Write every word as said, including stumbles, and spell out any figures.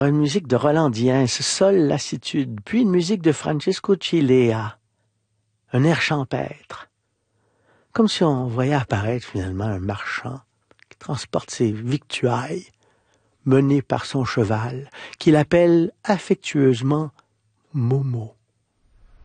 Une musique de Roland Diens, Sol lassitude, puis une musique de Francesco Cilea, un air champêtre, comme si on voyait apparaître finalement un marchand qui transporte ses victuailles, mené par son cheval, qu'il appelle affectueusement Momo.